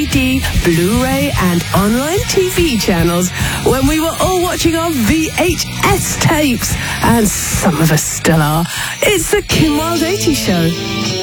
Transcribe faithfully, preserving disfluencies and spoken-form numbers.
D, Blu-ray and online T V channels when we were all watching on V H S tapes, and some of us still are. It's the Kim Wilde eighties Show.